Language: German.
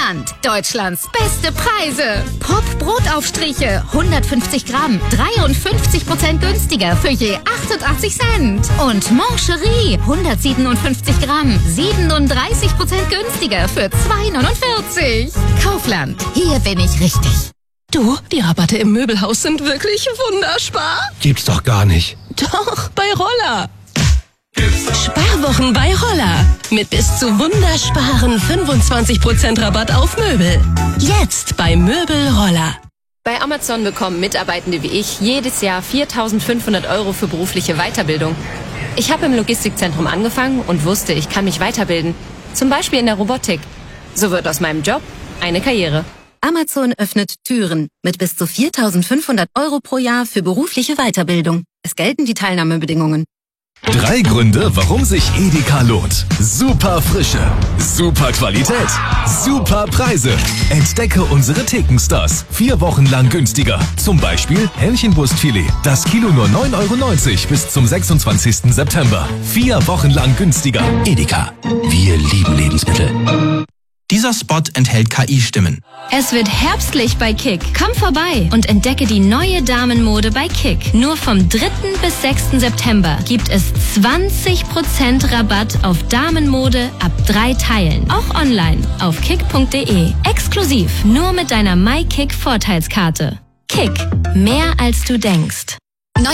Kaufland. Deutschlands beste Preise. Pop Brotaufstriche 150 Gramm 53% günstiger für je 88 Cent. Und Mancherie 157 Gramm 37% günstiger für 2,49. Kaufland. Hier bin ich richtig. Du, die Rabatte im Möbelhaus sind wirklich wunderspar. Gibt's doch gar nicht. Doch, bei Roller. Sparwochen bei Roller. Mit bis zu wundersparen 25% Rabatt auf Möbel. Jetzt bei Möbel Roller. Bei Amazon bekommen Mitarbeitende wie ich jedes Jahr 4.500 € für berufliche Weiterbildung. Ich habe im Logistikzentrum angefangen und wusste, ich kann mich weiterbilden. Zum Beispiel in der Robotik. So wird aus meinem Job eine Karriere. Amazon öffnet Türen mit bis zu 4.500 € pro Jahr für berufliche Weiterbildung. Es gelten die Teilnahmebedingungen. 3 Gründe, warum sich Edeka lohnt. Super Frische, super Qualität, super Preise. Entdecke unsere Thekenstars. 4 Wochen lang günstiger. Zum Beispiel Hähnchenbrustfilet. Das Kilo nur 9,90 € bis zum 26. September. 4 Wochen lang günstiger. Edeka. Wir lieben Lebensmittel. Dieser Spot enthält KI-Stimmen. Es wird herbstlich bei Kick. Komm vorbei und entdecke die neue Damenmode bei Kick. Nur vom 3. bis 6. September gibt es 20% Rabatt auf Damenmode ab 3 Teilen. Auch online auf kick.de. Exklusiv nur mit deiner MyKick-Vorteilskarte. Kick. Mehr als du denkst.